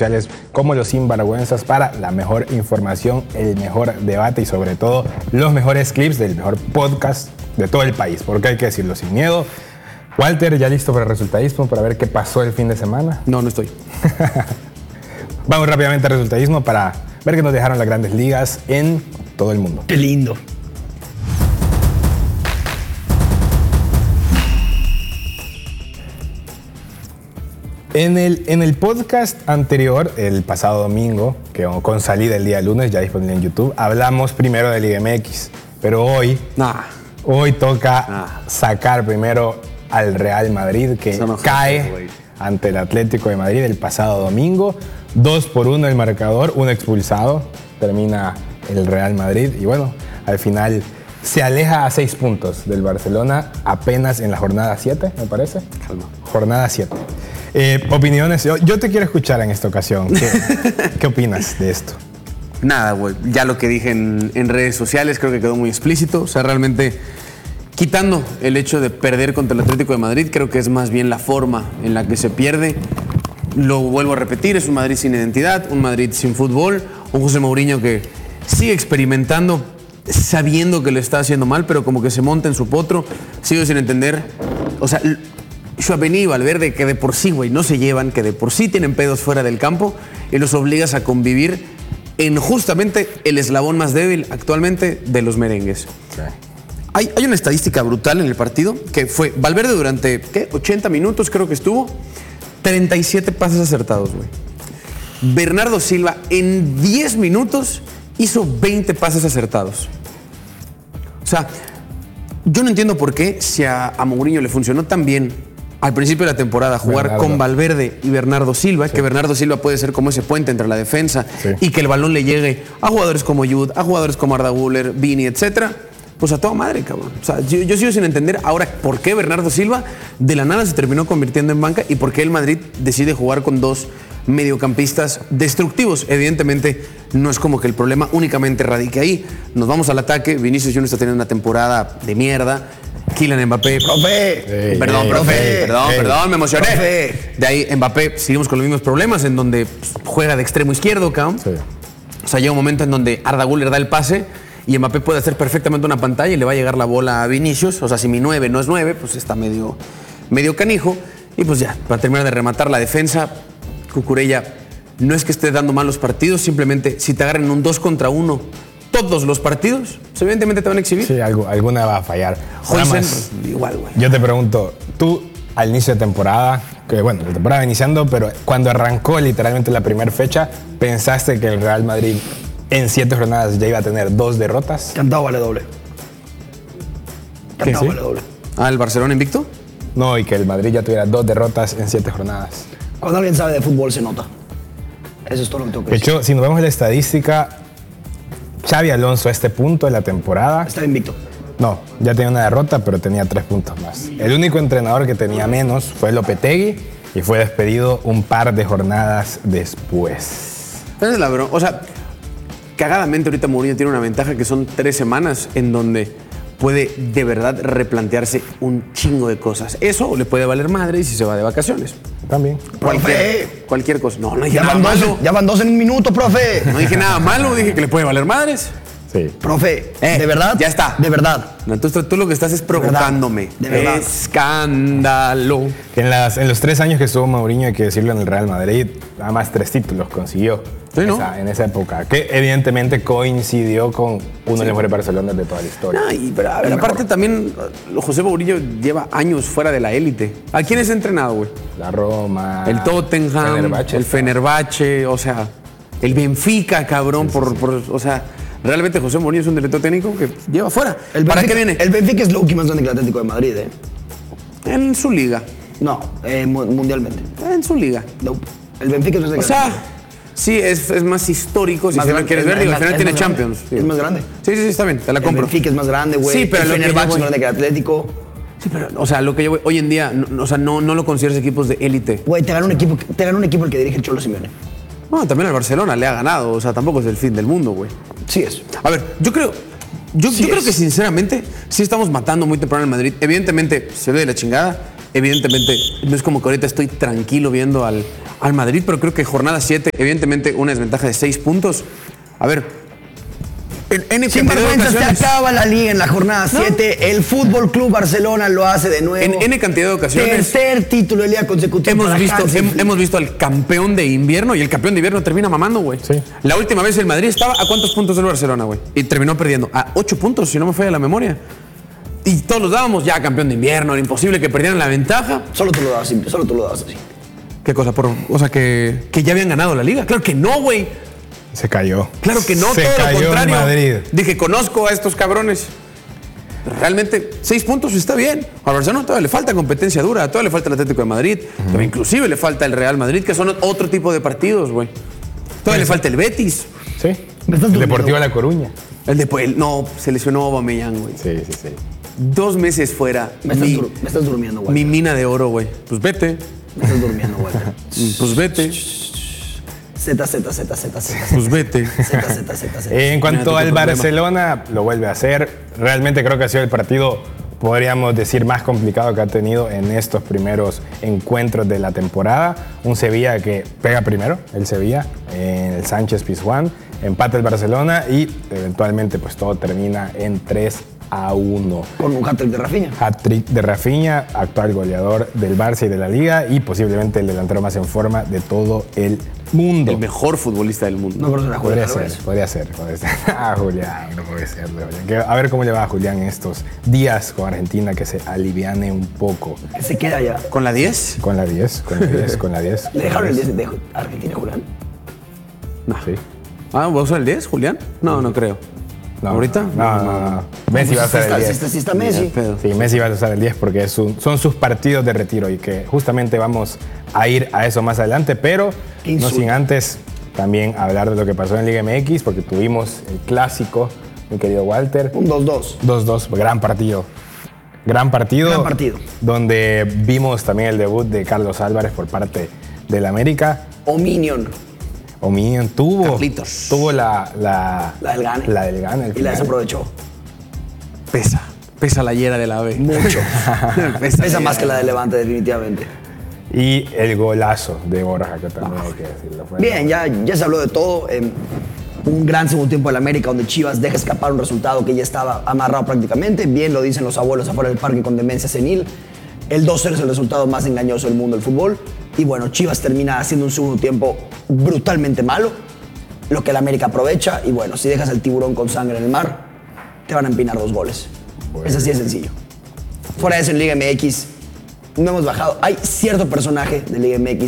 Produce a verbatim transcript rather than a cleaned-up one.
sociales como Los Sinvergüenzas para la mejor información, el mejor debate y sobre todo los mejores clips del mejor podcast de todo el país, porque hay que decirlo sin miedo. Walter, ¿ya listo para el resultadismo para ver qué pasó el fin de semana? No, no estoy. Vamos rápidamente al resultadismo para ver qué nos dejaron las grandes ligas en todo el mundo. ¡Qué lindo! En el, en el podcast anterior, el pasado domingo, que con salida el día lunes, ya disponible en YouTube, hablamos primero de Liga M X. Pero hoy, Nah. hoy toca Nah. sacar primero al Real Madrid, que no cae jodas, güey. ante el Atlético de Madrid el pasado domingo. Dos por uno el marcador, un expulsado. Termina el Real Madrid y bueno, al final se aleja a seis puntos del Barcelona apenas en la jornada siete, me parece. Calma. Jornada siete. Eh, opiniones, yo, yo te quiero escuchar en esta ocasión. ¿Qué, ¿qué opinas de esto? Nada, güey. Ya lo que dije en, en redes sociales creo que quedó muy explícito. O sea, realmente, quitando el hecho de perder contra el Atlético de Madrid, creo que es más bien la forma en la que se pierde. Lo vuelvo a repetir, es un Madrid sin identidad, un Madrid sin fútbol, un José Mourinho que sigue experimentando, sabiendo que lo está haciendo mal, pero como que se monta en su potro. Sigo sin entender. O sea, Tchouaméni y Valverde, que de por sí, güey, no se llevan, que de por sí tienen pedos fuera del campo, y los obligas a convivir en justamente el eslabón más débil actualmente de los merengues. Sí. Hay, hay una estadística brutal en el partido, que fue Valverde durante, ¿qué? ochenta minutos creo que estuvo, treinta y siete pases acertados, güey. Bernardo Silva en diez minutos hizo veinte pases acertados. O sea, yo no entiendo por qué si a, a Mourinho le funcionó tan bien al principio de la temporada jugar Bernardo. con Valverde y Bernardo Silva, sí. Que Bernardo Silva puede ser como ese puente entre la defensa, sí. Y que el balón le llegue a jugadores como Jude, a jugadores como Arda Güler, Vini, etcétera. Pues a toda madre, cabrón. O sea, yo, yo sigo sin entender ahora por qué Bernardo Silva de la nada se terminó convirtiendo en banca y por qué el Madrid decide jugar con dos mediocampistas destructivos. Evidentemente, no es como que el problema únicamente radique ahí. Nos vamos al ataque. Vinicius Junior está teniendo una temporada de mierda. Kylian Mbappé. ¡Profe! Ey, perdón, ey, profe. ey, perdón, ey. perdón, me emocioné. Profe. De ahí, Mbappé, seguimos con los mismos problemas en donde pues, juega de extremo izquierdo, cabrón. Sí. O sea, llega un momento en donde Arda Güler da el pase y Mbappé puede hacer perfectamente una pantalla y le va a llegar la bola a Vinicius. O sea, si mi nueve no es nueve, pues está medio, medio canijo. Y pues ya, para terminar de rematar la defensa, Cucurella no es que esté dando malos partidos, simplemente si te agarran un dos contra uno todos los partidos, pues, evidentemente te van a exhibir. Sí, algo, alguna va a fallar. Holsen, Además, igual, güey. yo te pregunto, tú al inicio de temporada, que bueno, la temporada va iniciando, pero cuando arrancó literalmente la primera fecha, ¿pensaste que el Real Madrid en siete jornadas ya iba a tener dos derrotas? Cantado vale doble. Cantado sí? vale doble. Ah, ¿el Barcelona invicto? No, y que el Madrid ya tuviera dos derrotas en siete jornadas. Cuando alguien sabe de fútbol se nota. Eso es todo lo que tengo que De decir. hecho, si nos vemos la estadística, Xavi Alonso a este punto de la temporada, Está invicto. no, ya tenía una derrota, pero tenía tres puntos más. El único entrenador que tenía menos fue Lopetegui y fue despedido un par de jornadas después. Esa es la broma. O sea, cagadamente ahorita Mourinho tiene una ventaja que son tres semanas en donde puede de verdad replantearse un chingo de cosas. Eso le puede valer madre y si se va de vacaciones. También. Cualquier, cualquier cosa. No, no dije Ya nada van, malo. dos, ya van dos en un minuto, profe. No dije nada malo, dije que le puede valer madres. Sí. Profe, Eh, ¿de verdad? ya está. De verdad. No, entonces tú lo que estás es provocándome. De verdad. Escándalo. En, las, en los tres años que estuvo Mourinho, hay que decirlo, en el Real Madrid, nada más tres títulos consiguió Sí, ¿no? esa- en esa época, que evidentemente coincidió con uno de los mejores Barcelonas de toda la historia. No, y, pero, a ver, aparte también, José Mourinho lleva años fuera de la élite. ¿A quién es entrenado, güey? La Roma, El Tottenham, Fenerbahce. el Fenerbahce, o sea, el Benfica, cabrón, por, por, o sea, realmente José Mourinho es un director técnico que lleva fuera. El ¿Para Benfica- qué viene? El Benfica es Loki más grande que el Atlético de Madrid, ¿eh? En su liga, No, eh, mu- mundialmente. en su liga. No. El Benfica es más grande O que el sea, Atlético. sí, es, es más histórico, si Más así lo grande, quieres es ver, más- digo, al es final más- tiene es más Champions. grande. Es más grande. Sí, sí, sí, está bien, te la El compro. Benfica es más grande, güey. Sí, pero el lo que yo Fenerbahce es voy- más grande que el Atlético. Sí, pero, o sea, lo que yo voy- hoy en día, no, o sea, no, no lo consideras equipos de élite. Güey, te gana un equipo, te gana un equipo el que dirige el Cholo Simeone. Bueno, también al Barcelona le ha ganado, o sea, tampoco es el fin del mundo, güey. Sí es. A ver, yo creo, yo, Sí yo creo es. que sinceramente sí estamos matando muy temprano al Madrid. Evidentemente se ve de la chingada, Evidentemente, no es como que ahorita estoy tranquilo viendo al, al Madrid, pero creo que jornada siete, evidentemente una desventaja de seis puntos. A ver, en N Sin cantidad de vergüenza, se ocasiones- acaba la liga en la jornada siete. El Fútbol Club Barcelona lo hace de nuevo. En N cantidad de ocasiones Tercer título de liga consecutivo. hemos para visto, Hansi hem- Flick. hemos visto al campeón de invierno y el campeón de invierno termina mamando, güey. Sí. La última vez el Madrid estaba a cuántos puntos del Barcelona, güey. Y terminó perdiendo a ocho puntos, si no me falla la memoria. Y todos los dábamos ya campeón de invierno, era imposible que perdieran la ventaja. Solo tú lo das así. Solo tú lo das así. ¿Qué cosa? Por, o sea, que, que ya habían ganado la liga. Claro que no, güey. Se cayó. Claro que no, Se todo lo cayó el contrario. Madrid. Dije, conozco a estos cabrones. Pero realmente, seis puntos está bien. A Barcelona todavía le falta competencia dura, todavía le falta el Atlético de Madrid, todavía inclusive le falta el Real Madrid, que son otro tipo de partidos, güey. Todavía le falta el Betis. Sí. Me estás El durmiendo. Deportivo La Coruña. El de el- no, se lesionó Aubameyang, güey. Sí, sí, sí. Dos meses fuera. Me estás, mi, dur- me estás durmiendo, güey. mi mina de oro, güey. Pues vete. Me estás durmiendo, güey. Pues vete. Z, Z, Z, Z, Z. Pues vete. Z, Z, Z, Z. En cuanto tengo al problema. Barcelona, lo vuelve a hacer. Realmente creo que ha sido el partido, podríamos decir, más complicado que ha tenido en estos primeros encuentros de la temporada. Un Sevilla que pega primero, el Sevilla, en el Sánchez Pizjuán. Empata el Barcelona y eventualmente pues todo termina en tres a uno. Con un hat-trick de Rafinha. Hat-trick de Rafinha, actual goleador del Barça y de la Liga y posiblemente el delantero más en forma de todo el mundo. El mejor futbolista del mundo. No creo que sea Podría Julián ser, Álvarez. podría ser, podría ser. Ah, Julián, no puede ser. Julián. Que- A ver cómo le va a Julián en estos días con Argentina, que se aliviane un poco. Que se queda ya. ¿Con la diez? Con la diez, con la diez, con la diez. ¿Le dejaron el diez de Argentina, Julián? No. Sí. Ah, ¿va a usar el diez, Julián? No, no creo. No, ¿Ahorita? No, no, no. Messi va a Si usar está, el si diez. está, si está Messi. Pedo. Sí, Messi va a usar el diez porque es un- son sus partidos de retiro y que justamente vamos a ir a eso más adelante, pero Qué no insulto. sin antes también hablar de lo que pasó en Liga M X porque tuvimos el clásico, mi querido Walter. Un dos dos. dos dos, gran partido. Gran partido. Gran partido. Donde vimos también el debut de Carlos Álvarez por parte del América. O Minion. Ominion tuvo, Carlitos. tuvo la, la, La del Gane. la del Gane al Y la final. desaprovechó. Pesa. Pesa la hiera del ave. Mucho. Pesa, Pesa más que la de Levante, definitivamente. Y el golazo de Borja, que también hay que decirlo. Fue- Bien, ya, ya se habló de todo. Eh, un gran segundo tiempo del América donde Chivas deja escapar un resultado que ya estaba amarrado prácticamente. Bien lo dicen los abuelos afuera del parque con demencia senil. El dos cero es el resultado más engañoso del mundo del fútbol. Y bueno, Chivas termina haciendo un segundo tiempo brutalmente malo, lo que el América aprovecha. Y bueno, si dejas el tiburón con sangre en el mar, te van a empinar dos goles. Bueno. Es así de sencillo. Fuera de eso, en Liga M X no hemos bajado. Hay cierto personaje de Liga M X